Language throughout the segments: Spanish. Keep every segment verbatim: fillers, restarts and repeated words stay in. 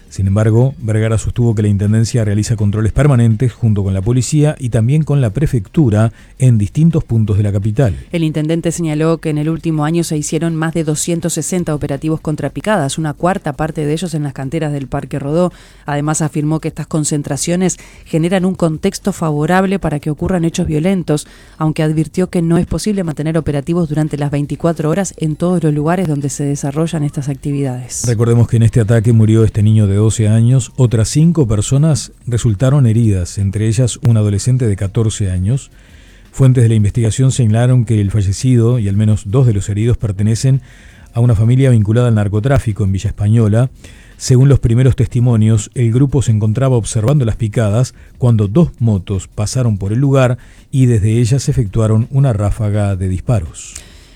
Sin embargo, Vergara sostuvo que la Intendencia realiza controles permanentes junto con la policía y también con la prefectura en distintos puntos de la capital. El intendente señaló que en el último año se hicieron más de doscientos sesenta operativos contra picadas, una cuarta parte de ellos en las canteras del Parque Rodó. Además, afirmó que estas concentraciones generan un contexto favorable para que ocurran hechos violentos, aunque advirtió que no es posible mantener operativos durante las veinticuatro horas en todos los lugares donde se desarrollan estas actividades. Recordemos que en este ataque murió este niño de doce años, otras cinco personas resultaron heridas, entre ellas un adolescente de catorce años. Fuentes de la investigación señalaron que el fallecido y al menos dos de los heridos pertenecen a una familia vinculada al narcotráfico en Villa Española. Según los primeros testimonios, el grupo se encontraba observando las picadas cuando dos motos pasaron por el lugar y desde ellas efectuaron una ráfaga de disparos.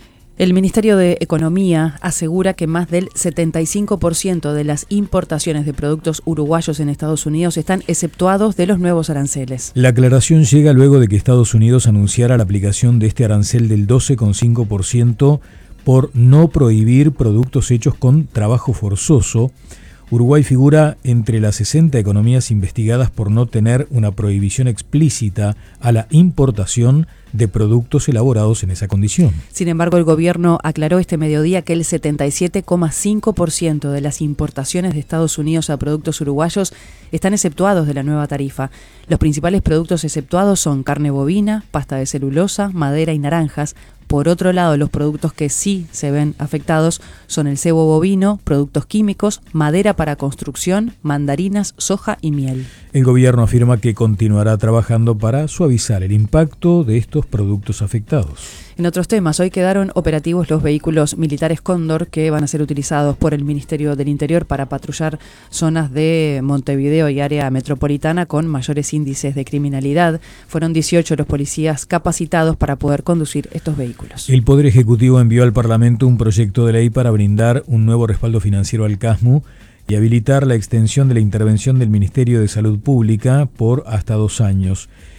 El Ministerio de Economía asegura que más del setenta y cinco por ciento de las importaciones de productos uruguayos en Estados Unidos están exceptuados de los nuevos aranceles. La aclaración llega luego de que Estados Unidos anunciara la aplicación de este arancel del doce coma cinco por ciento por no prohibir productos hechos con trabajo forzoso. Uruguay figura entre las sesenta economías investigadas por no tener una prohibición explícita a la importación de productos elaborados en esa condición. Sin embargo, el gobierno aclaró este mediodía que el setenta y siete coma cinco por ciento de las importaciones de Estados Unidos a productos uruguayos están exceptuados de la nueva tarifa. Los principales productos exceptuados son carne bovina, pasta de celulosa, madera y naranjas. Por otro lado, los productos que sí se ven afectados son el cebo bovino, productos químicos, madera para construcción, mandarinas, soja y miel. El gobierno afirma que continuará trabajando para suavizar el impacto de estos productos afectados. En otros temas, hoy quedaron operativos los vehículos militares Cóndor que van a ser utilizados por el Ministerio del Interior para patrullar zonas de Montevideo y área metropolitana con mayores índices de criminalidad. Fueron dieciocho los policías capacitados para poder conducir estos vehículos. El Poder Ejecutivo envió al Parlamento un proyecto de ley para brindar un nuevo respaldo financiero al CASMU y habilitar la extensión de la intervención del Ministerio de Salud Pública por hasta dos años.